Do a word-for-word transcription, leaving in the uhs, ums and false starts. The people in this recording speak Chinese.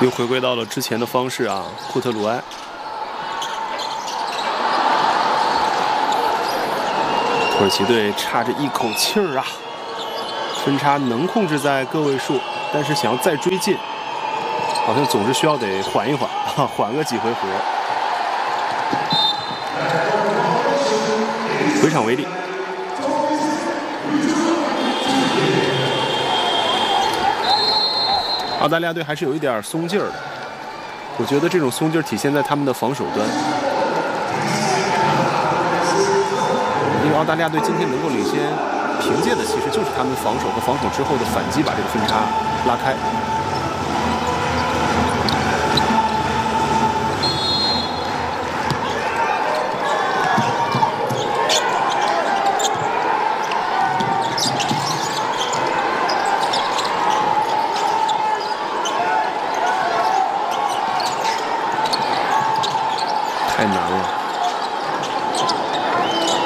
又回归到了之前的方式啊，库特鲁埃。土耳其队差着一口气儿啊，分差能控制在个位数，但是想要再追进，好像总是需要得缓一缓，缓个几回合。回场为例。 澳大利亚队还是有一点松劲儿的，我觉得这种松劲儿体现在他们的防守端，因为澳大利亚队今天能够领先，凭借的其实就是他们防守和防守之后的反击，把这个分差拉开。太难了。